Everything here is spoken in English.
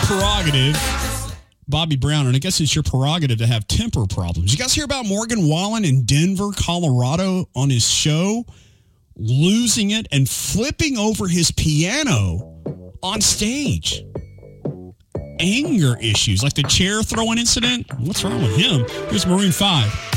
prerogative, Bobby Brown, and I guess it's your prerogative to have temper problems. You guys hear about Morgan Wallen in Denver, Colorado on his show, losing it and flipping over his piano on stage? Anger issues, like the chair throwing incident. What's wrong with him? Here's Maroon 5.